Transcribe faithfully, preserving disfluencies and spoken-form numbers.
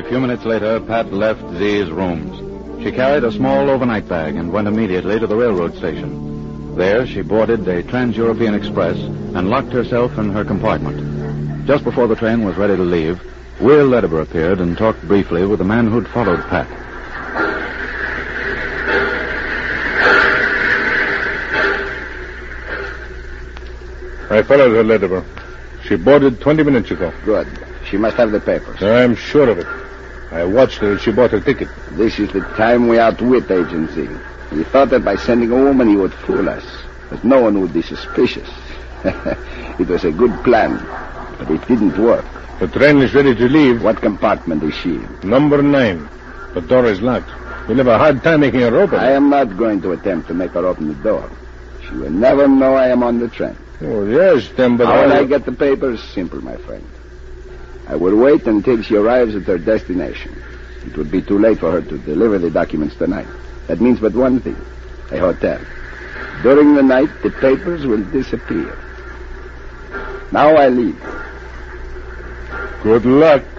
few minutes later, Pat left Z's rooms. She carried a small overnight bag and went immediately to the railroad station. There, she boarded a Trans-European Express and locked herself in her compartment. Just before the train was ready to leave, Will Lediber appeared and talked briefly with the man who'd followed Pat. I followed her, Lediber. She boarded twenty minutes ago. Good. She must have the papers. I'm sure of it. I watched her as she bought her ticket. This is the time we outwit Agent Z. He thought that by sending a woman he would fool us, but no one would be suspicious. It was a good plan, but it didn't work. The train is ready to leave. What compartment is she in? Number nine. The door is locked. We'll have a hard time making her open. I am not going to attempt to make her open the door. She will never know I am on the train. Oh, yes, then, but... How will I... I get the papers? Simple, my friend. I will wait until she arrives at her destination. It would be too late for her to deliver the documents tonight. That means but one thing, a hotel. During the night, the papers will disappear. Now I leave. Good luck.